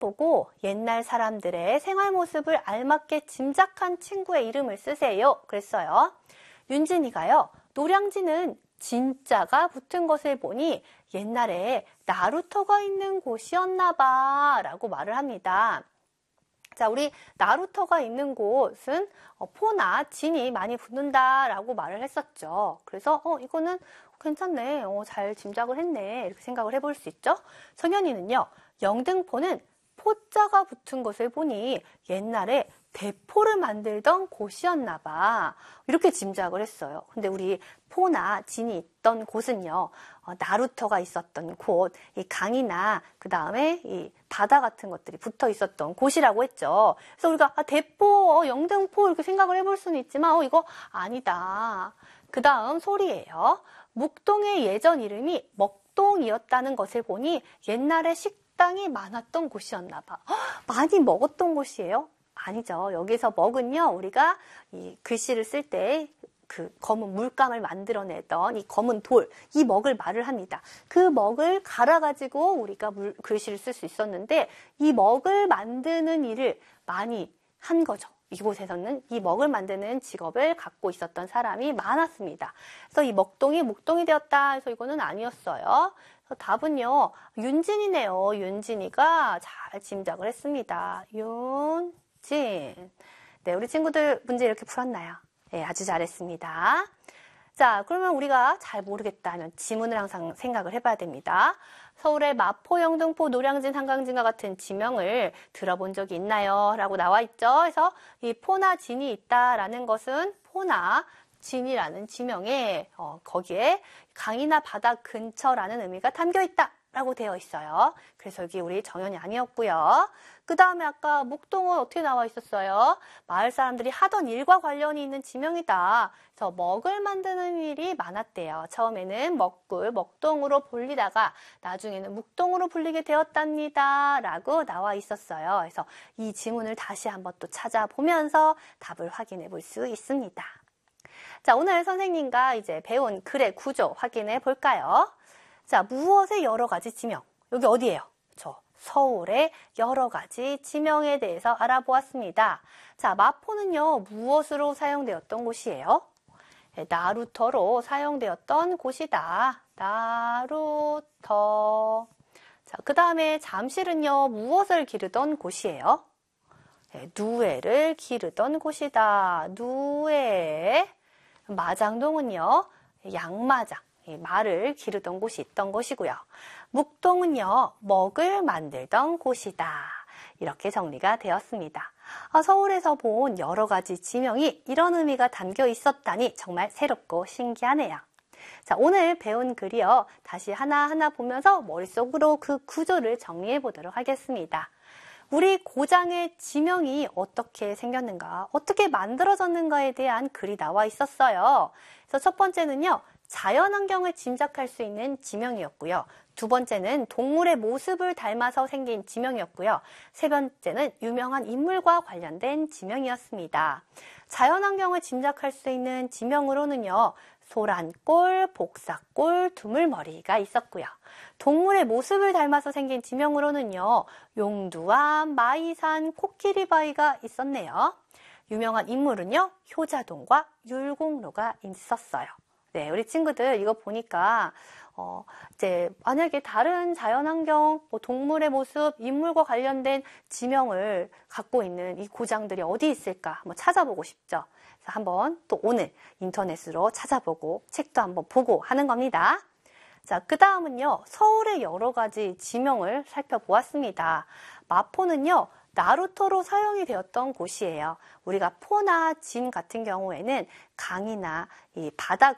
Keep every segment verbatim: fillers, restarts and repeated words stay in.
보고 옛날 사람들의 생활 모습을 알맞게 짐작한 친구의 이름을 쓰세요. 그랬어요. 윤진이가요. 노량진은 진짜가 붙은 것을 보니 옛날에 나루터가 있는 곳이었나 봐 라고 말을 합니다. 자, 우리 나루터가 있는 곳은 포나 진이 많이 붙는다 라고 말을 했었죠. 그래서 어 이거는 괜찮네. 어, 잘 짐작을 했네. 이렇게 생각을 해볼 수 있죠. 성현이는요. 영등포는 포자가 붙은 것을 보니 옛날에 대포를 만들던 곳이었나 봐. 이렇게 짐작을 했어요. 근데 우리 포나 진이 있던 곳은요. 어, 나루터가 있었던 곳, 이 강이나 그 다음에 이 바다 같은 것들이 붙어 있었던 곳이라고 했죠. 그래서 우리가 아, 대포, 어, 영등포 이렇게 생각을 해볼 수는 있지만 어, 이거 아니다. 그 다음 소리예요. 묵동의 예전 이름이 먹동이었다는 것을 보니 옛날에 식당이 많았던 곳이었나 봐. 헉, 많이 먹었던 곳이에요? 아니죠. 여기서 먹은요, 우리가 이 글씨를 쓸 때 그 검은 물감을 만들어내던 이 검은 돌, 이 먹을 말을 합니다. 그 먹을 갈아가지고 우리가 물, 글씨를 쓸 수 있었는데 이 먹을 만드는 일을 많이 한 거죠. 이곳에서는 이 먹을 만드는 직업을 갖고 있었던 사람이 많았습니다. 그래서 이 먹동이 묵동이 되었다 해서 이거는 아니었어요. 그래서 답은요. 윤진이네요. 윤진이가 잘 짐작을 했습니다. 윤진. 네, 우리 친구들 문제 이렇게 풀었나요? 네, 아주 잘했습니다. 자, 그러면 우리가 잘 모르겠다 하면 지문을 항상 생각을 해봐야 됩니다. 서울의 마포, 영등포, 노량진, 한강진과 같은 지명을 들어본 적이 있나요? 라고 나와 있죠. 그래서 이 포나 진이 있다라는 것은 포나 진이라는 지명에 어, 거기에 강이나 바다 근처라는 의미가 담겨 있다 라고 되어 있어요. 그래서 여기 우리 정연이 아니었고요. 그 다음에 아까 묵동은 어떻게 나와 있었어요? 마을 사람들이 하던 일과 관련이 있는 지명이다. 그래서 먹을 만드는 일이 많았대요. 처음에는 먹굴, 먹동으로 불리다가 나중에는 묵동으로 불리게 되었답니다. 라고 나와 있었어요. 그래서 이 지문을 다시 한번 또 찾아보면서 답을 확인해 볼 수 있습니다. 자, 오늘 선생님과 이제 배운 글의 구조 확인해 볼까요? 자, 무엇의 여러 가지 지명. 여기 어디예요? 저 서울의 여러 가지 지명에 대해서 알아보았습니다. 자, 마포는요, 무엇으로 사용되었던 곳이에요? 네, 나루터로 사용되었던 곳이다. 나루터. 자, 그 다음에 잠실은요, 무엇을 기르던 곳이에요? 네, 누에를 기르던 곳이다. 누에. 마장동은요, 양마장. 말을 기르던 곳이 있던 것이고요. 묵동은요, 먹을 만들던 곳이다. 이렇게 정리가 되었습니다. 아, 서울에서 본 여러 가지 지명이 이런 의미가 담겨 있었다니 정말 새롭고 신기하네요. 자, 오늘 배운 글이요. 다시 하나하나 보면서 머릿속으로 그 구조를 정리해 보도록 하겠습니다. 우리 고장의 지명이 어떻게 생겼는가, 어떻게 만들어졌는가에 대한 글이 나와 있었어요. 그래서 첫 번째는요. 자연환경을 짐작할 수 있는 지명이었고요. 두 번째는 동물의 모습을 닮아서 생긴 지명이었고요. 세 번째는 유명한 인물과 관련된 지명이었습니다. 자연환경을 짐작할 수 있는 지명으로는요. 소란골, 복사골, 두물머리가 있었고요. 동물의 모습을 닮아서 생긴 지명으로는요. 용두암, 마이산, 코끼리바위가 있었네요. 유명한 인물은요. 효자동과 율곡로가 있었어요. 네, 우리 친구들 이거 보니까 어, 이제 만약에 다른 자연환경, 뭐 동물의 모습, 인물과 관련된 지명을 갖고 있는 이 고장들이 어디 있을까 한번 찾아보고 싶죠. 그래서 한번 또 오늘 인터넷으로 찾아보고 책도 한번 보고 하는 겁니다. 자, 그 다음은요. 서울의 여러 가지 지명을 살펴보았습니다. 마포는요. 나루터로 사용이 되었던 곳이에요. 우리가 포나 진 같은 경우에는 강이나 이 바다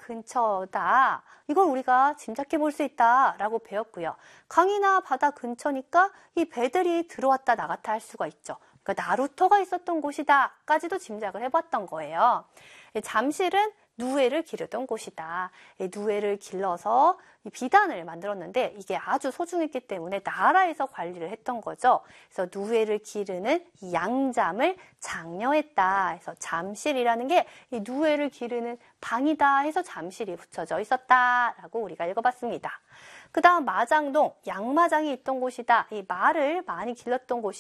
근처다. 이걸 우리가 짐작해 볼 수 있다라고 배웠고요. 강이나 바다 근처니까 이 배들이 들어왔다 나갔다 할 수가 있죠. 그러니까 나루터가 있었던 곳이다까지도 짐작을 해봤던 거예요. 잠실은 누에를 기르던 곳이다. 누에를 길러서 비단을 만들었는데 이게 아주 소중했기 때문에 나라에서 관리를 했던 거죠. 그래서 누에를 기르는 이 양잠을 장려했다. 그래서 잠실이라는 게 이 누에를 기르는 방이다 해서 잠실이 붙여져 있었다라고 우리가 읽어봤습니다. 그 다음 마장동, 양마장이 있던 곳이다. 이 말을 많이 길렀던 곳이